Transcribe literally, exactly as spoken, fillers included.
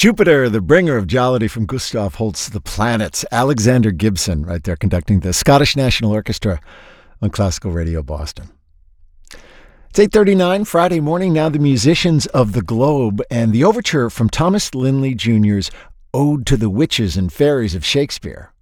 Jupiter, the bringer of jollity from Gustav Holst's The Planets. Alexander Gibson right there conducting the Scottish National Orchestra on Classical Radio Boston. It's eight thirty-nine Friday morning. Now the musicians of the globe and the overture from Thomas Linley Junior's Ode to the Witches and Fairies of Shakespeare.